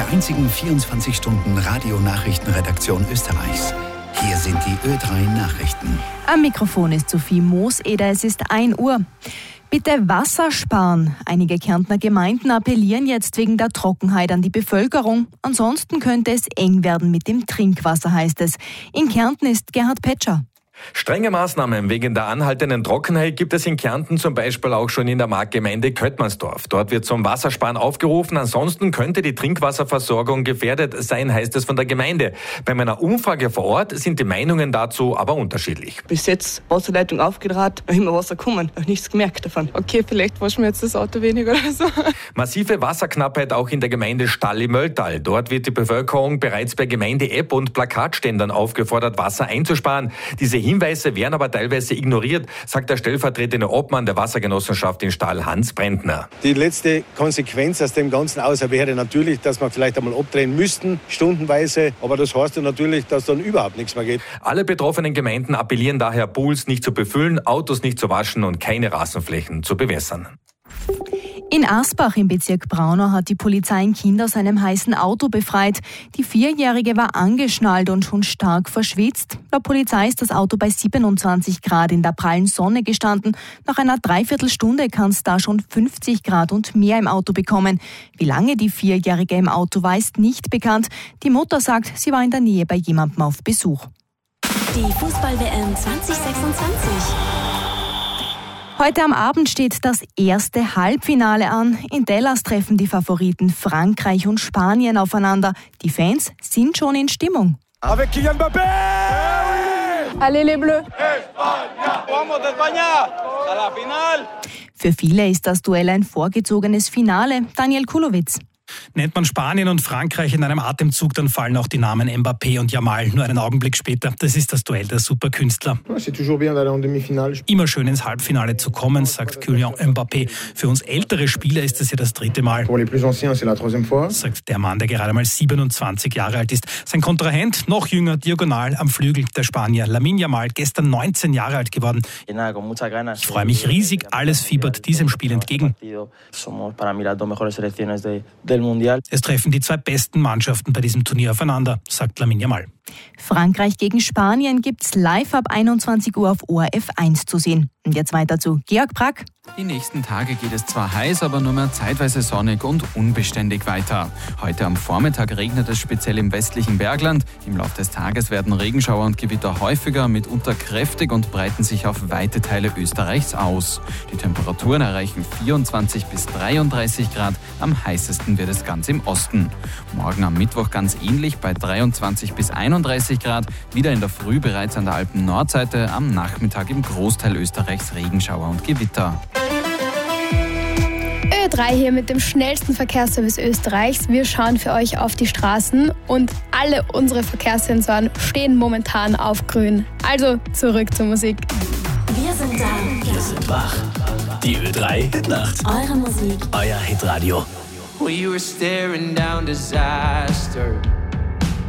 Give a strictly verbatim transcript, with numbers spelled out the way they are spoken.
der einzigen vierundzwanzig Stunden Radio-Nachrichtenredaktion Österreichs. Hier sind die Ö drei Nachrichten. Am Mikrofon ist Sophie Mooseder, es ist ein Uhr. Bitte Wasser sparen. Einige Kärntner Gemeinden appellieren jetzt wegen der Trockenheit an die Bevölkerung. Ansonsten könnte es eng werden mit dem Trinkwasser, heißt es. In Kärnten ist Gerhard Petscher. Strenge Maßnahmen wegen der anhaltenden Trockenheit gibt es in Kärnten zum Beispiel auch schon in der Marktgemeinde Köttmannsdorf. Dort wird zum Wassersparen aufgerufen, ansonsten könnte die Trinkwasserversorgung gefährdet sein, heißt es von der Gemeinde. Bei meiner Umfrage vor Ort sind die Meinungen dazu aber unterschiedlich. Bis jetzt Wasserleitung aufgedraht, noch immer Wasser kommen, noch nichts gemerkt davon. Okay, vielleicht waschen wir jetzt das Auto weniger oder so. Massive Wasserknappheit auch in der Gemeinde Stalli-Mölltal. Dort wird die Bevölkerung bereits per Gemeinde-App und Plakatständern aufgefordert, Wasser einzusparen. Diese Hinweise werden aber teilweise ignoriert, sagt der stellvertretende Obmann der Wassergenossenschaft in Stall, Hans Brentner. Die letzte Konsequenz aus dem Ganzen außer wäre natürlich, dass wir vielleicht einmal abdrehen müssten, stundenweise. Aber das heißt ja natürlich, dass dann überhaupt nichts mehr geht. Alle betroffenen Gemeinden appellieren daher, Pools nicht zu befüllen, Autos nicht zu waschen und keine Rasenflächen zu bewässern. In Asbach im Bezirk Braunau hat die Polizei ein Kind aus einem heißen Auto befreit. Die Vierjährige war angeschnallt und schon stark verschwitzt. Laut Polizei ist das Auto bei siebenundzwanzig Grad in der prallen Sonne gestanden. Nach einer Dreiviertelstunde kann es da schon fünfzig Grad und mehr im Auto bekommen. Wie lange die Vierjährige im Auto war, ist nicht bekannt. Die Mutter sagt, sie war in der Nähe bei jemandem auf Besuch. Die Fußball-W M zwanzig sechsundzwanzig. Heute am Abend steht das erste Halbfinale an. In Dallas treffen die Favoriten Frankreich und Spanien aufeinander. Die Fans sind schon in Stimmung. Avec Kylian Mbappé! Allez les Bleus! Vamos España! A la final! Für viele ist das Duell ein vorgezogenes Finale. Daniel Kulowitz. Nennt man Spanien und Frankreich in einem Atemzug, dann fallen auch die Namen Mbappé und Yamal nur einen Augenblick später. Das ist das Duell der Superkünstler. Immer schön ins Halbfinale zu kommen, sagt Kylian Mbappé. Für uns ältere Spieler ist es ja das dritte Mal, sagt der Mann, der gerade mal siebenundzwanzig Jahre alt ist. Sein Kontrahent, noch jünger, diagonal am Flügel, der Spanier Lamine Yamal, gestern neunzehn Jahre alt geworden. Ich freue mich riesig, alles fiebert diesem Spiel entgegen. Es treffen die zwei besten Mannschaften bei diesem Turnier aufeinander, sagt Lamine Yamal. Frankreich gegen Spanien gibt's live ab einundzwanzig Uhr auf O R F eins zu sehen. Und jetzt weiter zu Georg Brack. Die nächsten Tage geht es zwar heiß, aber nur mehr zeitweise sonnig und unbeständig weiter. Heute am Vormittag regnet es speziell im westlichen Bergland. Im Laufe des Tages werden Regenschauer und Gewitter häufiger, mitunter kräftig und breiten sich auf weite Teile Österreichs aus. Die Temperaturen erreichen vierundzwanzig bis dreiunddreißig Grad, am heißesten wird es ganz im Osten. Morgen am Mittwoch ganz ähnlich bei dreiundzwanzig bis einunddreißig Grad, wieder in der Früh bereits an der Alpen-Nordseite, am Nachmittag im Großteil Österreichs Regenschauer und Gewitter. Ö drei hier mit dem schnellsten Verkehrsservice Österreichs. Wir schauen für euch auf die Straßen und alle unsere Verkehrssensoren stehen momentan auf grün. Also zurück zur Musik. Wir sind da. Wir sind wach. Die Ö drei Hitnacht. Eure Musik. Euer Hitradio. We were staring down disaster.